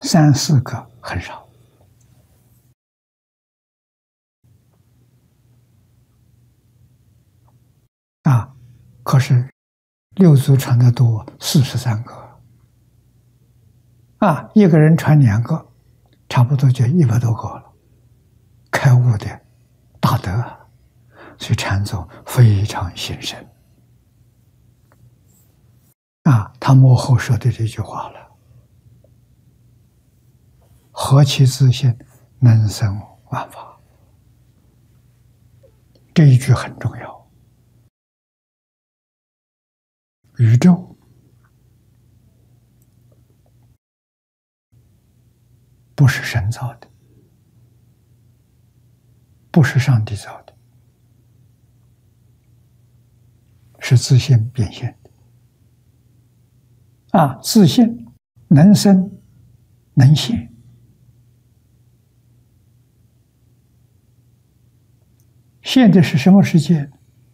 三四个很少。可是六祖传的多，43个。一个人传2个，差不多就100多个了。开悟的大德，所以禅宗非常兴盛。他幕后说的这句话了：“何其自性，能生万法。”这一句很重要。宇宙不是神造的，不是上帝造的，是自性变现的。自性能生能现。现的是什么世界？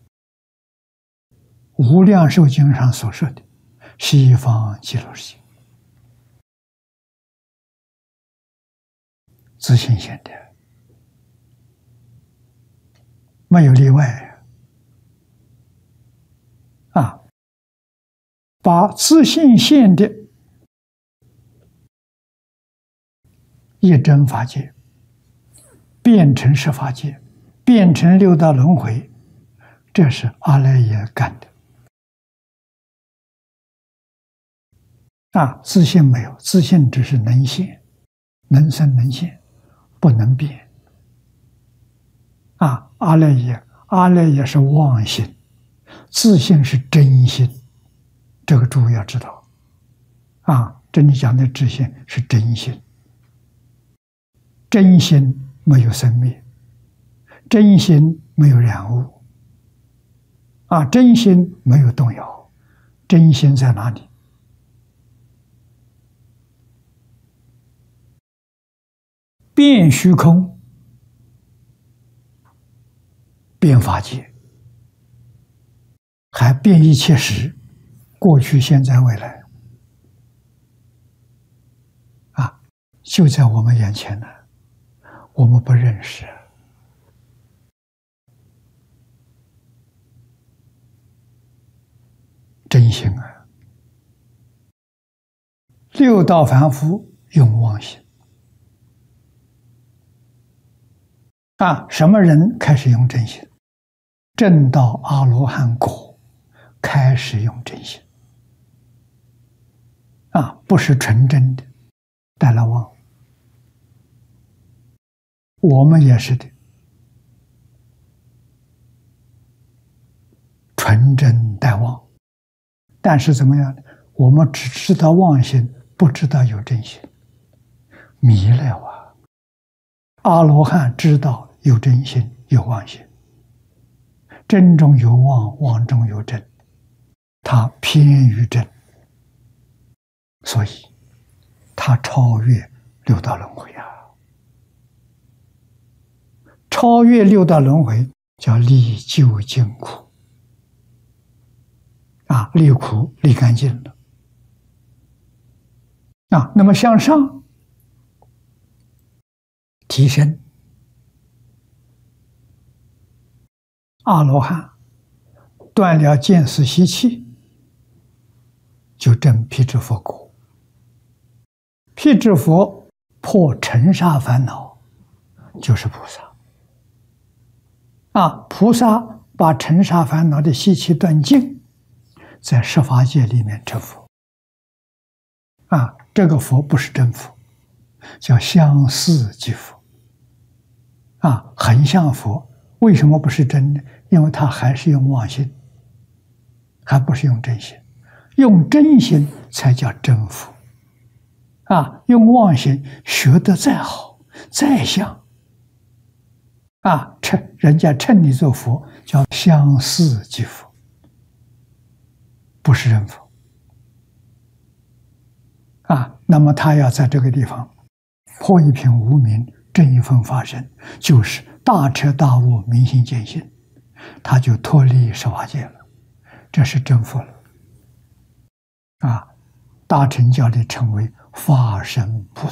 无量寿经上所说的西方极乐世界，自性现的，没有例外。把自性现的一真法界变成十法界，变成六道轮回，这是阿赖耶干的。自性没有，自性只是能现，能生能现，不能变。阿赖耶是妄心，自性是真心，这个诸位要知道。这里讲的自性是真心，真心没有生灭，真心没有染污，真心没有动摇，真心在哪里？变虚空，变法界，还变一切时，过去、现在、未来，就在我们眼前呢，我们不认识。真心六道凡夫用妄心。什么人开始用真心？证到阿罗汉果，开始用真心。不是纯真的，带了妄。我们也是的，纯真带妄。但是怎么样呢？我们只知道妄心，不知道有真心，迷了阿罗汉知道有真心，有妄心，真中有妄，妄中有真，他偏于真，所以他超越六道轮回超越六道轮回叫离究竟苦离苦离干净了那么向上提升，阿罗汉断了见思习气，就证辟支佛果。辟支佛破尘沙烦恼，就是菩萨菩萨把尘沙烦恼的习气断尽，在十法界里面成佛这个佛不是真佛，叫相似即佛很像佛。为什么不是真的？因为他还是用妄心，还不是用真心。用真心才叫真佛用妄心学得再好再像人家称你做佛，叫相似即佛，不是真佛那么他要在这个地方破一品无明，正一分法身，就是大彻大悟，明心见性，他就脱离十法界了，这是真佛了大乘教里称为法身菩萨。